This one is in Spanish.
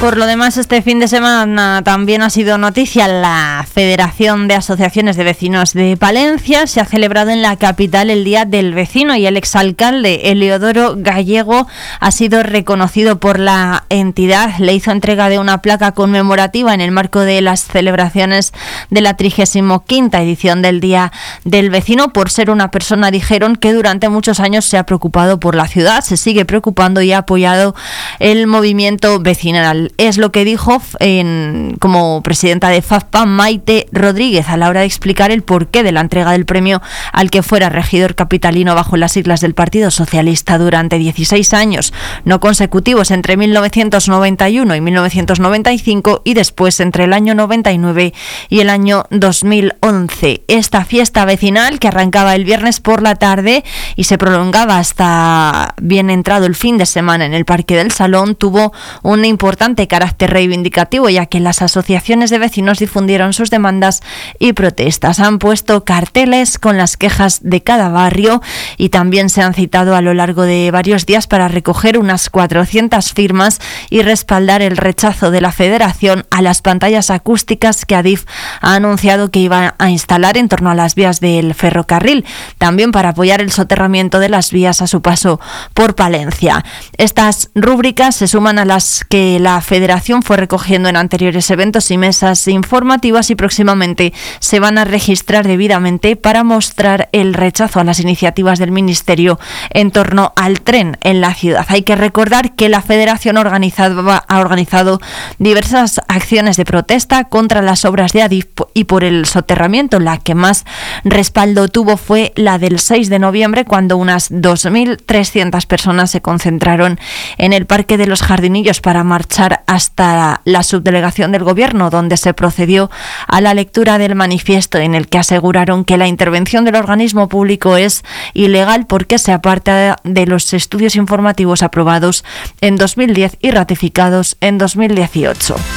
Por lo demás, este fin de semana también ha sido noticia la Federación de Asociaciones de Vecinos de Palencia. Se ha celebrado en la capital el Día del Vecino y el exalcalde Eliodoro Gallego ha sido reconocido por la entidad. Le hizo entrega de una placa conmemorativa en el marco de las celebraciones de la 35ª edición del Día del Vecino por ser una persona, dijeron, que durante muchos años se ha preocupado por la ciudad, se sigue preocupando y ha apoyado el movimiento vecinal. Es lo que dijo como presidenta de FAFPA Maite Rodríguez a la hora de explicar el porqué de la entrega del premio al que fuera regidor capitalino bajo las siglas del Partido Socialista durante 16 años, no consecutivos entre 1991 y 1995 y después entre el año 99 y el año 2011. Esta fiesta vecinal, que arrancaba el viernes por la tarde y se prolongaba hasta bien entrado el fin de semana en el Parque del Salón, tuvo un importante carácter reivindicativo, ya que las asociaciones de vecinos difundieron sus demandas y protestas. Han puesto carteles con las quejas de cada barrio y también se han citado a lo largo de varios días para recoger unas 400 firmas y respaldar el rechazo de la Federación a las pantallas acústicas que Adif ha anunciado que iba a instalar en torno a las vías del ferrocarril, también para apoyar el soterramiento de las vías a su paso por Palencia. Estas rúbricas se suman a las que la Federación fue recogiendo en anteriores eventos y mesas informativas y próximamente se van a registrar debidamente para mostrar el rechazo a las iniciativas del Ministerio en torno al tren en la ciudad. Hay que recordar que la Federación ha organizado diversas acciones de protesta contra las obras de Adif y por el soterramiento. La que más respaldo tuvo fue la del 6 de noviembre, cuando unas 2.300 personas se concentraron en el Parque de los Jardinillos para marchar hasta la subdelegación del Gobierno, donde se procedió a la lectura del manifiesto en el que aseguraron que la intervención del organismo público es ilegal porque se aparta de los estudios informativos aprobados en 2010 y ratificados en 2018.